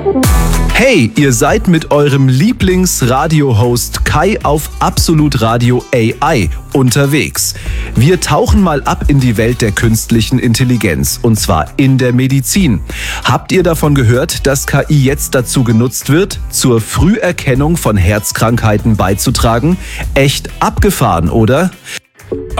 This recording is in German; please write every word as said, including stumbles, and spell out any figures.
Hey, ihr seid mit eurem Lieblings-Radio-Host Kai auf Absolut Radio A I unterwegs. Wir tauchen mal ab in die Welt der künstlichen Intelligenz, und zwar in der Medizin. Habt ihr davon gehört, dass K I jetzt dazu genutzt wird, zur Früherkennung von Herzkrankheiten beizutragen? Echt abgefahren, oder?